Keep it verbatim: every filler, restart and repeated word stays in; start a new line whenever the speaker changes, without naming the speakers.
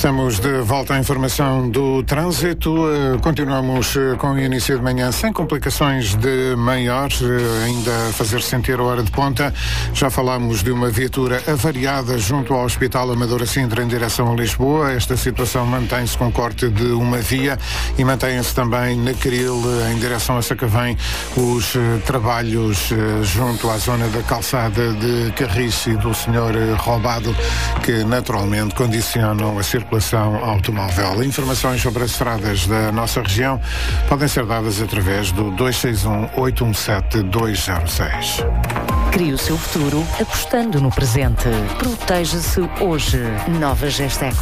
Estamos de volta à informação do trânsito. Continuamos com o início de manhã sem complicações de maior, ainda a fazer sentir a hora de ponta. Já falámos de uma viatura avariada junto ao Hospital Amadora Sintra em direção a Lisboa. Esta situação mantém-se com corte de uma via e mantém-se também na Caril em direção a Sacavém os trabalhos junto à zona da calçada de Carris e do senhor Roubado, que naturalmente condicionam a circulação automóvel. Informações sobre as estradas da nossa região podem ser dadas através do dois seis um, oito um sete, dois zero seis.
Crie o seu futuro apostando no presente. Proteja-se hoje. Nova Gesteco.